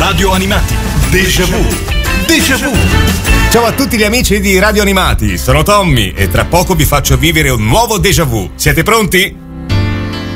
Radio Animati. Déjà vu. Déjà vu. Ciao a tutti gli amici di Radio Animati, sono Tommy e tra poco vi faccio vivere un nuovo déjà vu. Siete pronti?